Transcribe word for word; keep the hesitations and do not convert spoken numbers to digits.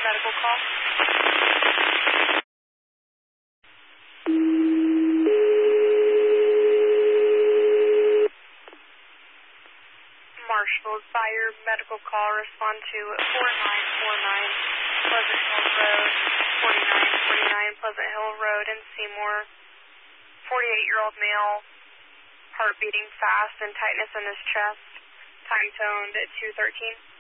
medical call. Marshall Fire medical call. Respond to four nine four nine Pleasant Hill Road, forty-nine forty-nine Pleasant Hill Road in Seymour. forty-eight-year-old male, heart beating fast and tightness in his chest. Time toned at two thirteen.